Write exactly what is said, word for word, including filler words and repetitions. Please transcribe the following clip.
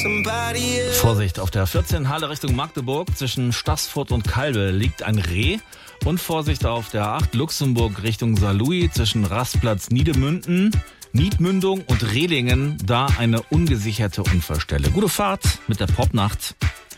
Vorsicht, auf der vierzehn Halle Richtung Magdeburg zwischen Staßfurt und Calbe liegt ein Reh. Und Vorsicht auf der acht Luxemburg Richtung Saarlouis zwischen Rastplatz Niedemünden, Niedmündung und Rehlingen, da eine ungesicherte Unfallstelle. Gute Fahrt mit der Popnacht.